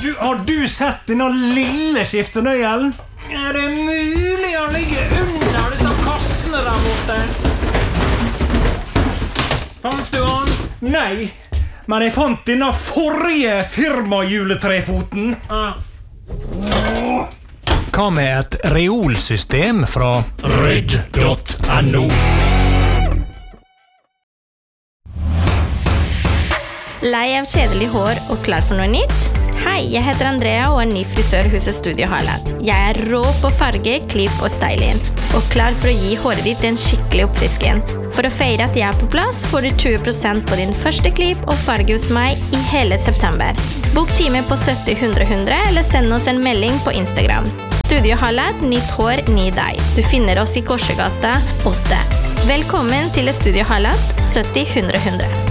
Har du sett denne lille skiftenøyelen? Er det mulig å ligge under disse kassene der borte? Fant du han? Nei, men jeg fant denne forrige firmajuletrefoten. Hva med et reolsystem fra Ridge.no? Lei av kjedelig hår og klar for noe nytt? Hei, jeg heter Andrea og er ny frisør hos Studio Harlat. Jeg er rå på farge, klipp og styling, og klar for å gi håret ditt en skikkelig oppfrisking. For å feire at jeg er på plass, får du 20% på din første klipp og farge hos meg i hele september. Bok time på 70 100 100, eller send oss en melding på Instagram. Studio Harlat, nytt hår, ny deg. Du finner oss i Korsegata 8. Velkommen til Studio Harlat, 70 100 100.